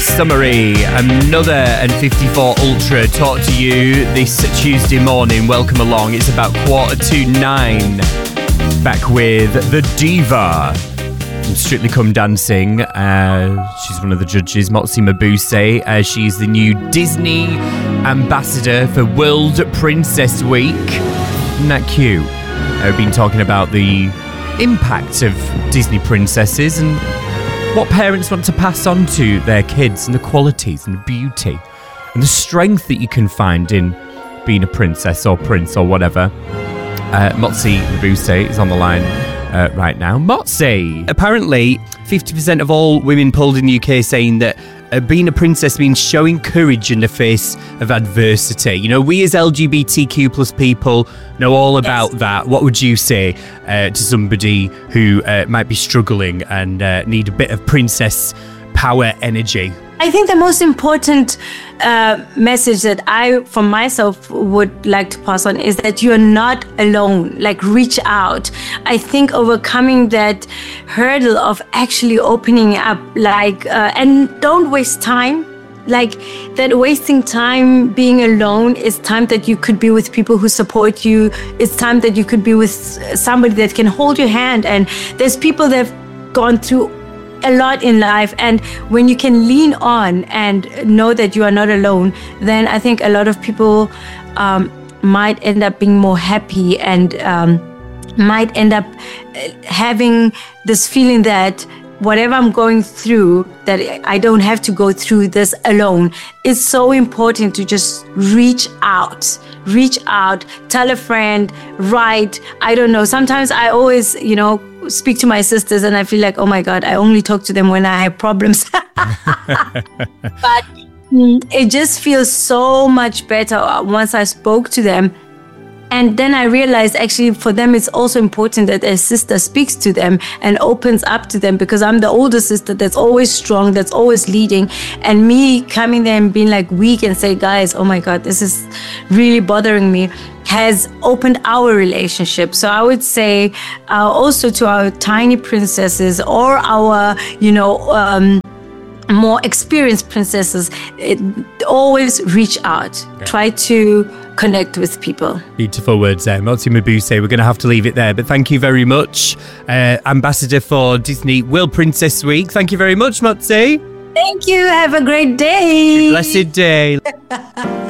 Summary, another N54 Ultra talk to you this Tuesday morning. Welcome along. It's about 9:15. Back with the diva from Strictly Come Dancing. She's one of the judges, Motsi Mabuse. She's the new Disney ambassador for World Princess Week. Isn't that cute? We've been talking about the impact of Disney princesses and what parents want to pass on to their kids, and the qualities and the beauty and the strength that you can find in being a princess or prince or whatever. Motsi Mabuse is on the line right now. Motsi, apparently 50% of all women polled in the UK saying that being a princess means showing courage in the face of adversity. You know, we as LGBTQ plus people know all about that. What would you say to somebody who might be struggling and need a bit of princess power energy? I think the most important message that I, for myself, would like to pass on is that you're not alone. Like, reach out. I think overcoming that hurdle of actually opening up, and don't waste time. Like, that wasting time being alone is time that you could be with people who support you. It's time that you could be with somebody that can hold your hand. And there's people that have gone through a lot in life, and when you can lean on and know that you are not alone, then I think a lot of people might end up being more happy and might end up having this feeling that whatever I'm going through, that I don't have to go through this alone. It's so important to just reach out, tell a friend, write. I don't know. Sometimes I always, speak to my sisters and I feel like, oh my God, I only talk to them when I have problems. But it just feels so much better once I spoke to them. And then I realized actually for them, it's also important that their sister speaks to them and opens up to them, because I'm the older sister that's always strong, that's always leading. And me coming there and being like weak and say, guys, oh my God, this is really bothering me, has opened our relationship. So I would say also to our tiny princesses or our, more experienced princesses, always reach out. Yeah. Try to connect with people. Beautiful words there, Motsi Mabuse. We're going to have to leave it there, but thank you very much, Ambassador for Disney World Princess Week. Thank you very much, Motsi. Thank you. Have a great day. Blessed day.